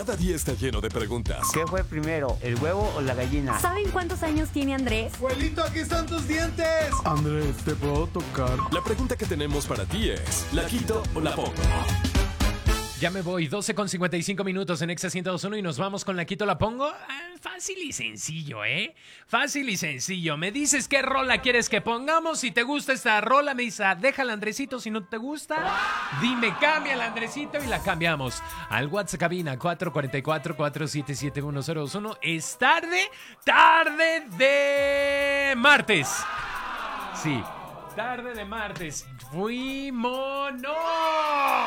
Cada día está lleno de preguntas. ¿Qué fue primero, el huevo o la gallina? ¿Saben cuántos años tiene Andrés? Abuelito, aquí están tus dientes. Andrés, ¿te puedo tocar? La pregunta que tenemos para ti es, ¿la quito o la pongo? Ya me voy, 12:55 en Exa 102.1 y nos vamos con la quito la pongo. Fácil y sencillo, ¿eh? Fácil y sencillo. Me dices qué rola quieres que pongamos. Si te gusta esta rola, me dices, déjala, Andresito. Si no te gusta, dime, cámbiala, Andresito, y la cambiamos. Al WhatsApp cabina 444-477-1021. Es tarde de martes. Sí, tarde de martes. ¡Fuimos!